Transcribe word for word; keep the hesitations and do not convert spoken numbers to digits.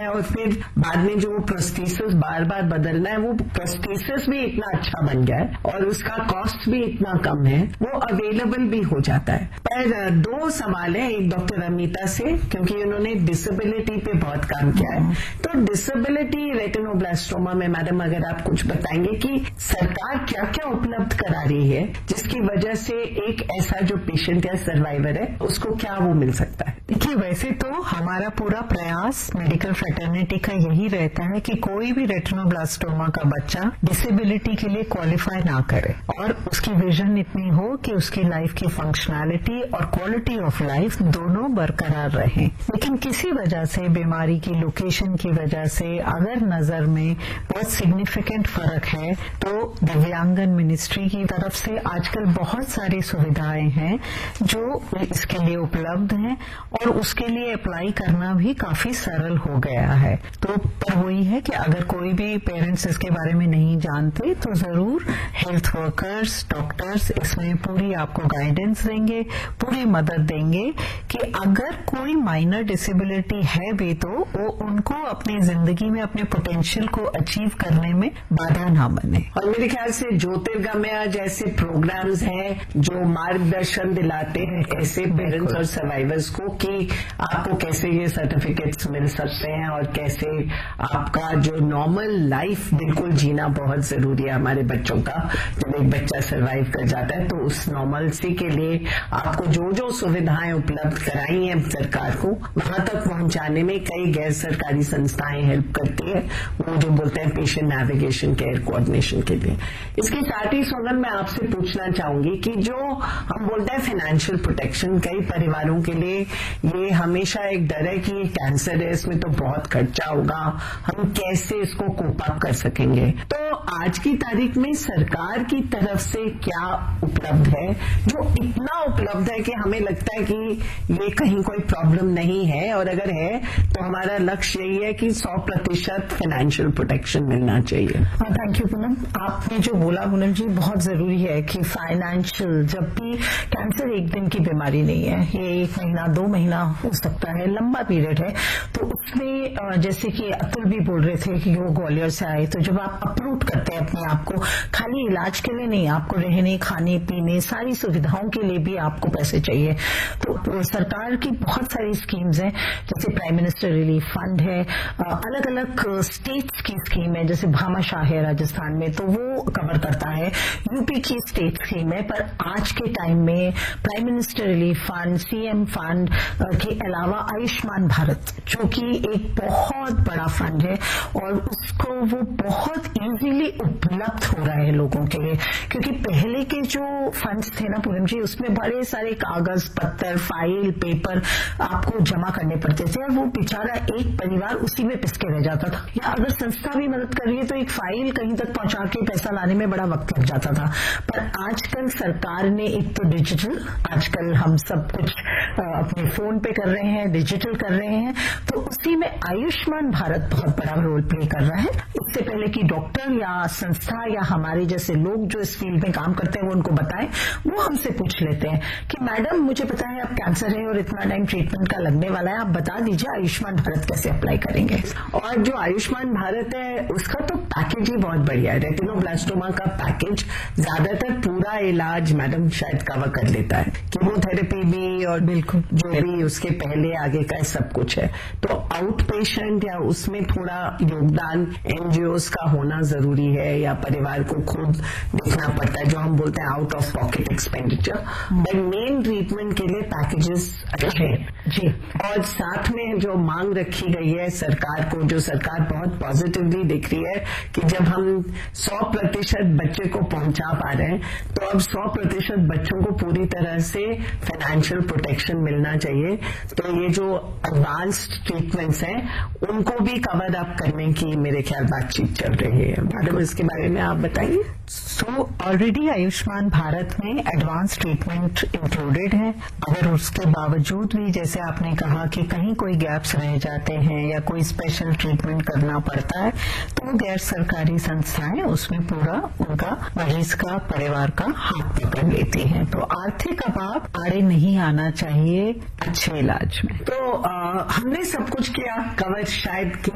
है और फिर बाद में जो प्रोस्थेसिस बार बार बदलना है, वो प्रोस्थेसिस भी इतना अच्छा बन गया है और उसका कॉस्ट भी इतना कम है, वो अवेलेबल भी हो जाता है। पर दो सवाल है, एक डॉक्टर अमिता से, क्योंकि उन्होंने डिसेबिलिटी पे बहुत काम किया है। तो डिसेबिलिटी रेटिनोब्लास्टोमा में मैडम अगर आप कुछ बताएंगे कि सरकार क्या क्या उपलब्ध करा रही है जिसकी वजह से एक ऐसा जो पेशेंट या सर्वाइवर है उसको क्या वो मिल सकता है? देखिए, वैसे तो हमारा पूरा प्रयास मेडिकल फ्रेटर्निटी का यही रहता है कि कोई भी रेटिनोब्लास्टोमा का बच्चा डिसेबिलिटी के लिए क्वालिफाई ना करे और उसकी विजन इतनी हो कि उसकी लाइफ की फंक्शनैलिटी और क्वालिटी ऑफ लाइफ दोनों बरकरार रहे। लेकिन किसी वजह से, बीमारी की लोकेशन की वजह से, अगर नजर में बहुत सिग्निफिकेंट फर्क है तो दिव्यांगन मिनिस्ट्री की तरफ से आजकल बहुत सारी सुविधाएं हैं जो इसके लिए उपलब्ध हैं और उसके लिए अप्लाई करना भी काफी सरल हो गया है। तो पर वही है कि अगर कोई भी पेरेंट्स इसके बारे में नहीं जानते तो जरूर हेल्थ वर्कर्स, डॉक्टर्स इसमें पूरी आपको गाइडेंस देंगे, पूरी मदद देंगे कि अगर कोई माइनर डिसेबिलिटी है भी तो वो उनको अपनी जिंदगी में अपने पोटेंशियल को अचीव करने में बाधा ना बने। और मेरे ख्याल से ज्योतिर्गमय जैसे प्रोग्राम्स हैं जो मार्गदर्शन दिलाते हैं ऐसे पेरेंट्स और सर्वाइवर्स को कि आपको कैसे ये सर्टिफिकेट्स मिल सकते हैं और कैसे आपका जो नॉर्मल लाइफ बिल्कुल जीना बहुत जरूरी है हमारे बच्चों का। जब एक बच्चा सर्वाइव कर जाता है तो उस नॉर्मलसी के लिए आपको जो जो सुविधाएं उपलब्ध कराई हैं सरकार को वहां तक पहुंचाने में कई गैर सरकारी संस्थाएं हेल्प करती है, वो जो बोलते हैं पेशेंट नेविगेशन केयर कोऑर्डिनेशन के लिए। इसके साथ ही सोनल मैं आपसे पूछना चाहूंगी कि जो हम बोलते हैं फाइनेंशियल प्रोटेक्शन, कई परिवारों के लिए ये हमेशा एक डर है कि कैंसर है, इसमें तो बहुत खर्चा होगा, हम कैसे इसको कोप अप कर सकेंगे। तो आज की तारीख में सरकार की तरफ से क्या उपलब्ध है जो इतना उपलब्ध है कि हमें लगता है कि ये कहीं कोई प्रॉब्लम नहीं है, और अगर है तो हमारा लक्ष्य यही है कि सौ प्रतिशत फाइनेंशियल प्रोटेक्शन मिलना चाहिए। थैंक यू पूनम, आपने जो बोला पूनम जी बहुत जरूरी है कि फाइनेंशियल, जब भी कैंसर एक दिन की बीमारी नहीं है, ये एक महीना दो महीना हो सकता है, लंबा पीरियड है। तो उसमें जैसे कि अतुल भी बोल रहे थे कि वो ग्वालियर से आए, तो जब आप अपरूट करते हैं अपने आप को, खाली इलाज के लिए नहीं, आपको रहने खाने पीने सारी सुविधाओं के लिए भी आपको पैसे चाहिए। तो सरकार की बहुत सारी स्कीम्स हैं, जैसे प्राइम मिनिस्टर रिलीफ फंड है, अलग अलग स्टेट्स की स्कीम है, जैसे भामाशाह है राजस्थान में तो वो कवर करता है, यूपी की स्टेट स्कीम है। पर आज के टाइम में prime minister relief fund, CM fund के अलावा आयुष्मान भारत जो कि एक बहुत बड़ा फंड है और उसको वो बहुत इजीली उपलब्ध हो रहा है लोगों के लिए, क्योंकि पहले के जो फंड्स थे ना पूनम जी, उसमें बड़े सारे कागज पत्तर, फाइल, पेपर आपको जमा करने पड़ते थे और वो बेचारा एक परिवार उसी में पिसके रह जाता था। या अगर संस्था भी मदद कर रही है तो एक फाइल कहीं तक पहुंचा के पैसा लाने में बड़ा वक्त लग जाता था। पर आजकल सरकार ने एक तो डिजिटल, आजकल हम सब कुछ अपने फोन पे कर रहे हैं, डिजिटल कर रहे हैं, तो उसी में आयुष्मान भारत बहुत बड़ा रोल प्ले कर रहा है। इससे पहले कि डॉक्टर या संस्था या हमारे जैसे लोग जो इस फील्ड में काम करते हैं वो उनको बताएं, वो हमसे पूछ लेते हैं कि मैडम मुझे पता है आप कैंसर है और इतना टाइम ट्रीटमेंट का लगने वाला है, आप बता दीजिए आयुष्मान भारत कैसे अप्लाई करेंगे। और जो आयुष्मान भारत है उसका तो पैकेज ही बहुत बढ़िया है। रेटिनोब्लास्टोमा का पैकेज ज्यादातर पूरा इलाज मैडम शायद कवर कर लेता है, कीमोथेरेपी भी और बिल्कुल जो भी उसके पहले आगे का सब कुछ है। तो आउट पेशेंट या उसमें थोड़ा योगदान एनजीओज का होना जरूरी है या परिवार को खुद देखना पड़ता है, जो हम बोलते हैं out of pocket expenditure. But main treatment के लिए पैकेजेस अच्छे हैं जी। और साथ में जो मांग रखी गई है सरकार को, जो सरकार बहुत पॉजिटिवली दिख रही है कि जब हम सौ प्रतिशत बच्चे को पहुंचा पा रहे हैं तो अब सौ प्रतिशत बच्चों को पूरी तरह से फाइनेंशियल प्रोटेक्शन मिलना चाहिए। तो ये जो एडवांस्ड ट्रीटमेंट्स हैं उनको भी कवर अप करने की मेरे ख्याल बातचीत चल रही है। मैडम इसके बारे में आप बताइए। सो ऑलरेडी आयुष्मान भारत में एडवांस ट्रीटमेंट इंक्लूडेड है। अगर उसके बावजूद भी जैसे आपने कहा कि कहीं कोई गैप्स रह जाते हैं या कोई स्पेशल ट्रीटमेंट करना पड़ता है तो गैर सरकारी संस्थाएं उसमें पूरा उनका मरीज का परिवार का हाथ पकड़ लेती हैं। तो आर्थिक अभाव आड़े नहीं आना चाहिए अच्छे इलाज में। तो आ, हमने सब कुछ किया कवर शायद